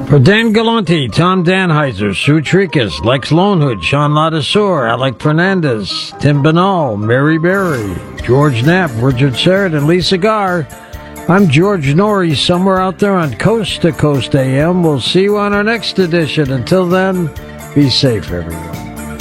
For Dan Galante, Tom Danheiser, Sue Tricus, Lex Lonehood, Sean Ladasor, Alec Fernandez, Tim Banal, Mary Berry, George Knapp, Richard Sheridan, Lisa Garr, I'm George Norrie, somewhere out there on Coast to Coast AM. We'll see you on our next edition. Until then, be safe, everyone.